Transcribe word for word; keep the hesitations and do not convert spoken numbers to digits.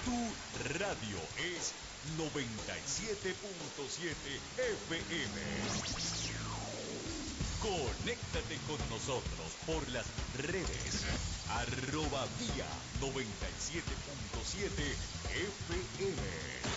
Tu radio es noventa y siete punto siete F M. Conéctate con nosotros por las redes. Arroba Vía noventa y siete punto siete F M.